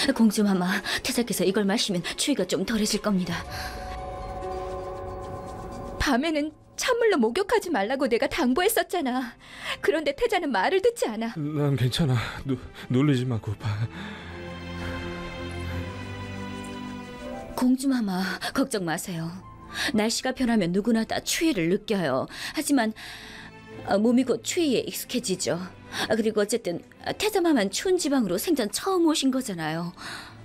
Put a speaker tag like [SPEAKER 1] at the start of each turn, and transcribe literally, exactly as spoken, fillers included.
[SPEAKER 1] 공주마마, 태자께서 이걸 마시면 추위가 좀 덜해질 겁니다.
[SPEAKER 2] 밤에는 찬물로 목욕하지 말라고 내가 당부했었잖아. 그런데 태자는 말을 듣지 않아.
[SPEAKER 3] 난 괜찮아. 누, 놀리지 마, 고파.
[SPEAKER 1] 공주마마, 걱정 마세요. 날씨가 변하면 누구나 다 추위를 느껴요. 하지만 아, 몸이 곧 추위에 익숙해지죠. 아, 그리고 어쨌든 태자마만 추운 지방으로 생전 처음 오신 거잖아요.